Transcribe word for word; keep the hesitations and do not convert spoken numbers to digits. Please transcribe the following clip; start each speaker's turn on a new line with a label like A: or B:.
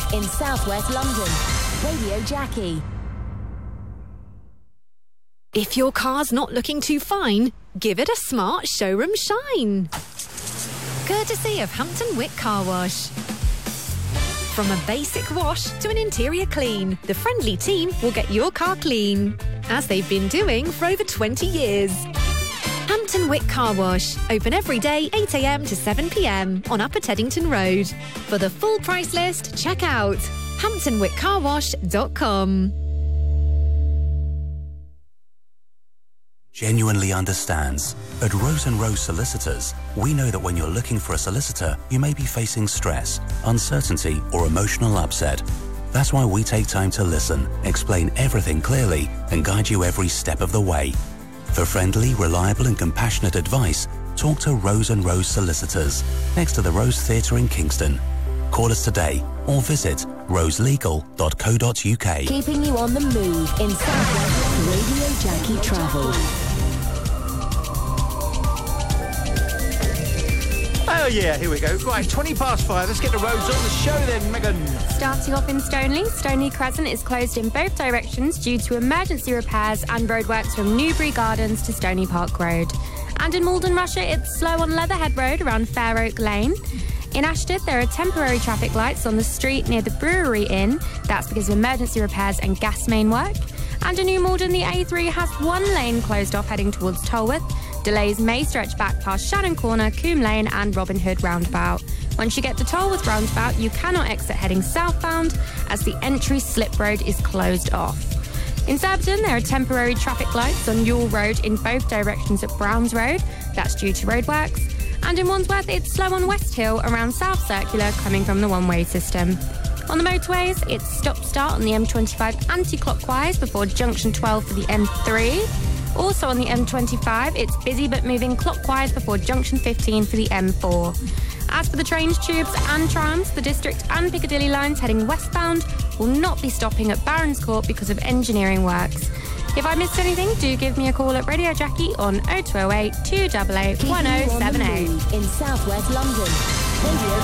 A: in southwest London. Radio Jackie.
B: If your car's not looking too fine, give it a smart showroom shine. Courtesy of Hampton Wick Car Wash. From a basic wash to an interior clean, the friendly team will get your car clean, as they've been doing for over twenty years. Hampton Wick Car Wash, open every day eight a m to seven p m on Upper Teddington Road. For the full price list, check out hampton wick car wash dot com.
C: Genuinely understands. At Rose and Rose Solicitors, we know that when you're looking for a solicitor, you may be facing stress, uncertainty, or emotional upset. That's why we take time to listen, explain everything clearly, and guide you every step of the way. For friendly, reliable, and compassionate advice, talk to Rose and Rose Solicitors, next to the Rose Theatre in Kingston. Call us today or visit rose legal dot co dot u k.
A: Keeping you on the move in Southwest Radio Jackie Travel.
D: Oh yeah, here we go. Right, twenty past five. Let's get the roads on the show then, Megan.
E: Starting off in Stoneleigh, Stoneleigh Crescent is closed in both directions due to emergency repairs and roadworks from Newbury Gardens to Stoneleigh Park Road. And in Malden, Russia, it's slow on Leatherhead Road around Fair Oak Lane. In Ashton, there are temporary traffic lights on the street near the Brewery Inn. That's because of emergency repairs and gas main work. And in New Malden, the A three has one lane closed off heading towards Tolworth. Delays may stretch back past Shannon Corner, Coombe Lane and Robin Hood Roundabout. Once you get to Tolworth Roundabout, you cannot exit heading southbound as the entry slip road is closed off. In Surbiton, there are temporary traffic lights on Yule Road in both directions at Browns Road. That's due to roadworks. And in Wandsworth, it's slow on West Hill around South Circular coming from the one-way system. On the motorways, it's stop-start on the M twenty-five anti-clockwise before junction twelve for the M three. Also on the M twenty-five, it's busy but moving clockwise before junction fifteen for the M four. As for the trains, tubes and trams, the District and Piccadilly lines heading westbound will not be stopping at Barons Court because of engineering works. If I missed anything, do give me a call at Radio Jackie on oh two oh eight, two eight eight, one oh seven eight.
A: In southwest London. Radio